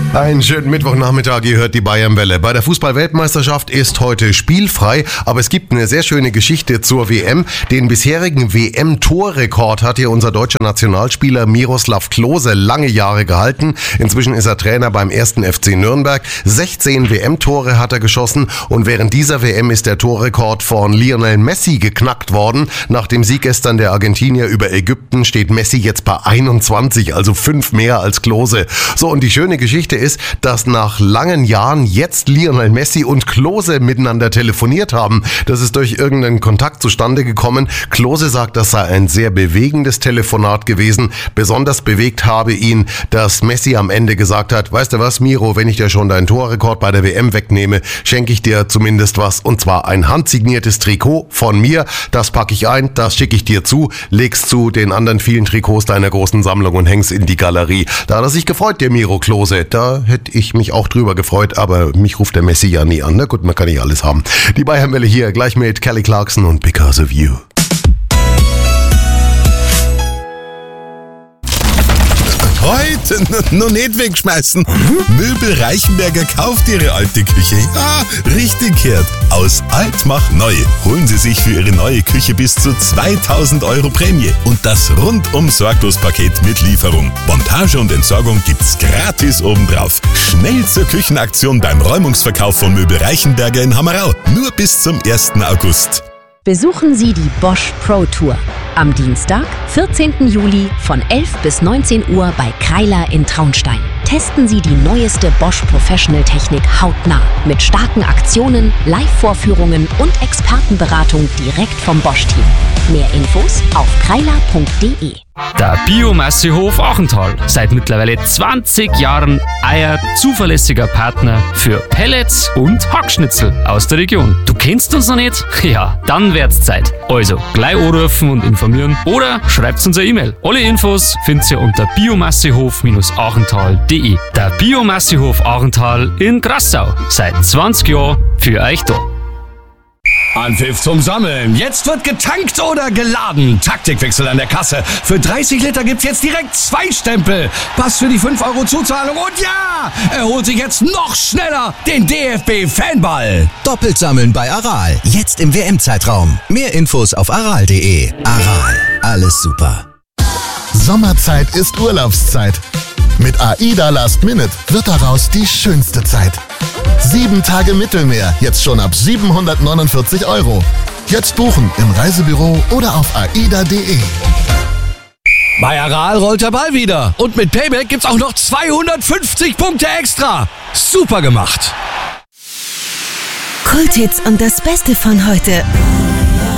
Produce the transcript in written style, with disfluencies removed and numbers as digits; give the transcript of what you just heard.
Einen schönen Mittwochnachmittag, ihr hört die Bayernwelle. Bei der Fußball-Weltmeisterschaft ist heute spielfrei, aber es gibt eine sehr schöne Geschichte zur WM. Den bisherigen WM-Torrekord hat hier unser deutscher Nationalspieler Miroslav Klose lange Jahre gehalten. Inzwischen ist er Trainer beim 1. FC Nürnberg. 16 WM-Tore hat er geschossen und während dieser WM ist der Torrekord von Lionel Messi geknackt worden. Nach dem Sieg gestern der Argentinier über Ägypten steht Messi jetzt bei 21, also 5 mehr als Klose. So, und die schöne Geschichte ist, dass nach langen Jahren jetzt Lionel Messi und Klose miteinander telefoniert haben. Das ist durch irgendeinen Kontakt zustande gekommen. Klose sagt, das sei ein sehr bewegendes Telefonat gewesen. Besonders bewegt habe ihn, dass Messi am Ende gesagt hat, weißt du was, Miro, wenn ich dir schon deinen Torrekord bei der WM wegnehme, schenke ich dir zumindest was, und zwar ein handsigniertes Trikot von mir. Das packe ich ein, das schicke ich dir zu, leg's zu den anderen vielen Trikots deiner großen Sammlung und häng's in die Galerie. Da hat er sich gefreut, der Miro Klose. Da hätte ich mich auch drüber gefreut, aber mich ruft der Messi ja nie an. Na gut, man kann nicht alles haben. Die Bayernwelle hier, gleich mit Kelly Clarkson und Because of You. Heute noch nicht wegschmeißen. Möbel Reichenberger kauft Ihre alte Küche. Ja, richtig gehört. Aus alt macht neu. Holen Sie sich für Ihre neue Küche bis zu 2.000 € Prämie. Und das rundum sorglos Paket mit Lieferung. Montage und Entsorgung gibt's gratis obendrauf. Schnell zur Küchenaktion beim Räumungsverkauf von Möbel Reichenberger in Hammerau. Nur bis zum 1. August. Besuchen Sie die Bosch Pro Tour am Dienstag, 14. Juli von 11 bis 19 Uhr bei Kreiler in Traunstein. Testen Sie die neueste Bosch Professional Technik hautnah mit starken Aktionen, Live-Vorführungen und Expertenberatung direkt vom Bosch-Team. Mehr Infos auf kreiler.de. Der Biomassehof Achental. Seit mittlerweile 20 Jahren euer zuverlässiger Partner für Pellets und Hackschnitzel aus der Region. Du kennst uns noch nicht? Ja, dann wird's Zeit. Also, gleich anrufen und informieren oder schreibt uns eine E-Mail. Alle Infos findet ihr unter biomassehof-achental.de. Der Biomassehof Achental in Grassau. Seit 20 Jahren für euch da. Anpfiff zum Sammeln. Jetzt wird getankt oder geladen. Taktikwechsel an der Kasse. Für 30 Liter gibt's jetzt direkt 2 Stempel. Pass für die 5 € Zuzahlung. Und ja, er holt sich jetzt noch schneller den DFB-Fanball. Doppelt sammeln bei Aral. Jetzt im WM-Zeitraum. Mehr Infos auf aral.de. Aral. Alles super. Sommerzeit ist Urlaubszeit. Mit AIDA Last Minute wird daraus die schönste Zeit. 7 Tage Mittelmeer, jetzt schon ab 749 €. Jetzt buchen im Reisebüro oder auf aida.de. Bei Aral rollt der Ball wieder. Und mit Payback gibt's auch noch 250 Punkte extra. Super gemacht. Kulthits und das Beste von heute.